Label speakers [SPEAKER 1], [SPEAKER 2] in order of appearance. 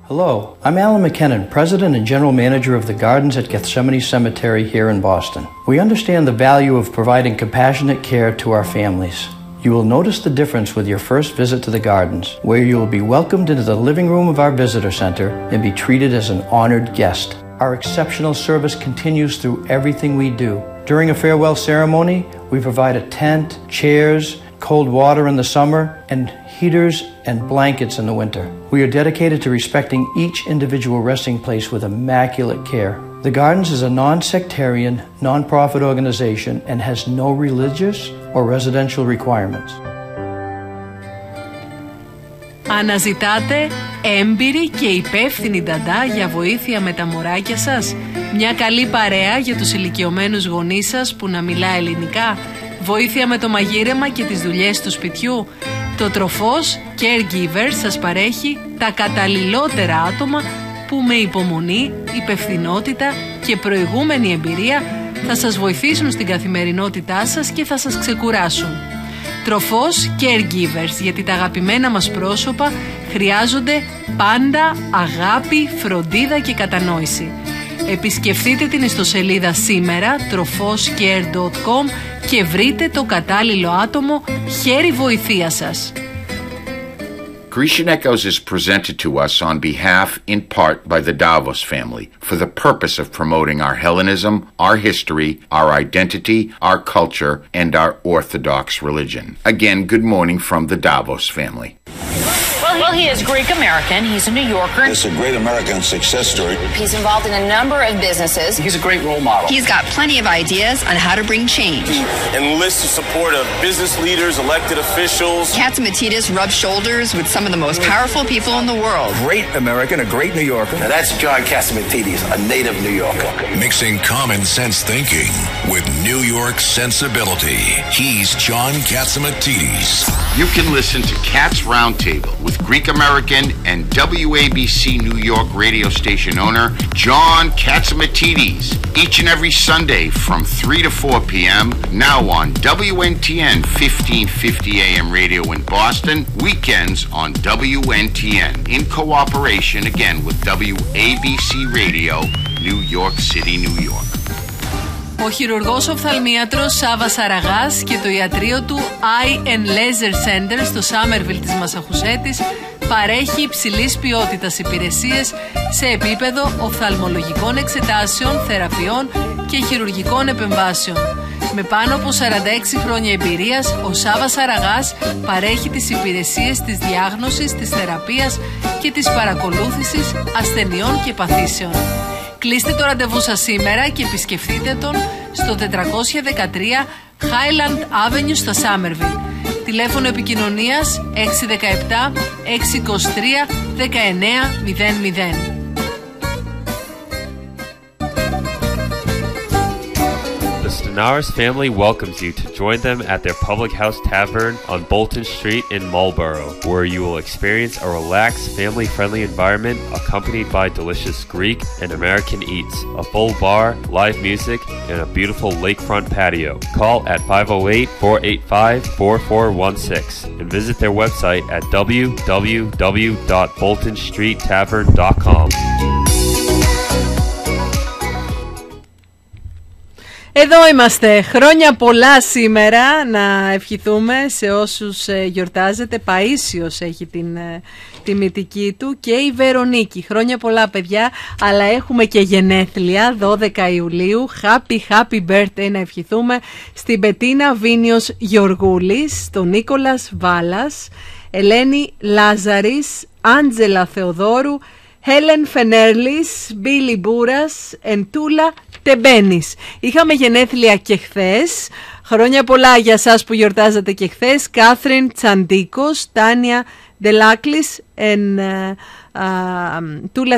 [SPEAKER 1] Hello, I'm Alan McKinnon, President and General Manager of the Gardens at Gethsemane Cemetery here in Boston. We understand the value of providing compassionate care to our families. You will notice the difference with your first visit to the Gardens, where you will be welcomed into the living room of our visitor center and be treated as an honored guest. Our exceptional service continues through everything we do. During a farewell ceremony, we provide a tent, chairs, cold water in the summer, and heaters and blankets in the winter. We are dedicated to respecting each individual resting place with immaculate care. The Gardens is a non-sectarian, non-profit organization and has no religious or residential requirements.
[SPEAKER 2] Αναζητάτε έμπειρη και υπεύθυνη νταντά για βοήθεια με τα μωράκια σας? Μια καλή παρέα για τους ηλικιωμένους γονείς σας που να μιλά ελληνικά? Βοήθεια με το μαγείρεμα και τις δουλειές του σπιτιού? Το Τροφός Caregiver σας παρέχει τα καταλληλότερα άτομα που με υπομονή, υπευθυνότητα και προηγούμενη εμπειρία θα σας βοηθήσουν στην καθημερινότητά σας και θα σας ξεκουράσουν. Τροφός Caregivers, γιατί τα αγαπημένα μας πρόσωπα χρειάζονται πάντα αγάπη, φροντίδα και κατανόηση. Επισκεφτείτε την ιστοσελίδα σήμερα trofoscare.com και βρείτε το κατάλληλο άτομο χέρι βοηθείας σας.
[SPEAKER 3] Grecian Echoes is presented to us on behalf, in part, by the Davos family for the purpose of promoting our Hellenism, our history, our identity, our culture, and our Orthodox religion. Again, good morning from the Davos family.
[SPEAKER 4] Well, he is Greek-American. He's a New Yorker.
[SPEAKER 5] It's a great American success story.
[SPEAKER 4] He's involved in a number of businesses.
[SPEAKER 5] He's a great role model.
[SPEAKER 6] He's got plenty of ideas on how to bring change.
[SPEAKER 7] Enlists the support of business leaders, elected officials.
[SPEAKER 6] Katsamatidis rubs shoulders with some of the most powerful people in the world.
[SPEAKER 5] Great American, a great New Yorker.
[SPEAKER 7] Now that's John Katsamatidis, a native New Yorker.
[SPEAKER 8] Mixing common sense thinking with New York sensibility. He's John Katsamatidis.
[SPEAKER 3] You can listen to Cats Roundtable with Greek American and WABC New York radio station owner John Katsamatidis each and every Sunday from 3 to 4 p.m. now on WNTN 1550 AM radio in Boston, weekends on WNTN in cooperation again with WABC Radio, New York City, New York.
[SPEAKER 2] Ο χειρουργός οφθαλμίατρος Σάββας Σαραγάς και το ιατρείο του Eye and Laser Center στο Σάμερβιλ της Μασαχουσέτης παρέχει υψηλής ποιότητας υπηρεσίες σε επίπεδο οφθαλμολογικών εξετάσεων, θεραπείων και χειρουργικών επεμβάσεων. Με πάνω από 46 χρόνια εμπειρίας, ο Σάββας Σαραγάς παρέχει τις υπηρεσίες της διάγνωσης, της θεραπείας και της παρακολούθησης ασθενειών και παθήσεων. Κλείστε το ραντεβού σας σήμερα και επισκεφτείτε τον στο 413 Highland Avenue στα Somerville. Τηλέφωνο επικοινωνίας 617 623 1900.
[SPEAKER 9] The Stenaris family welcomes you to join them at their Public House Tavern on Bolton Street in Marlborough, where you will experience a relaxed, family-friendly environment accompanied by delicious Greek and American eats, a full bar, live music, and a beautiful lakefront patio. Call at 508-485-4416 and visit their website at www.boltonstreettavern.com.
[SPEAKER 2] Εδώ είμαστε. Χρόνια πολλά σήμερα να ευχηθούμε σε όσους γιορτάζετε. Παΐσιος έχει την τιμητική του και η Βερονίκη. Χρόνια πολλά παιδιά, αλλά έχουμε και γενέθλια 12 Ιουλίου. Happy birthday να ευχηθούμε στην Πετίνα Βίνιος Γεωργούλης, στον Νίκολας Βάλας, Ελένη Λάζαρης, Άντζελα Θεοδόρου, Χέλεν Φενέρλης, Μπίλι Μπούρας, Εντούλα Τεμπένης. Είχαμε γενέθλια και χθες. Χρόνια πολλά για σας που γιορτάζατε και χθες. Κάθριν Τσαντίκος, Τάνια Δελάκλης, Τούλα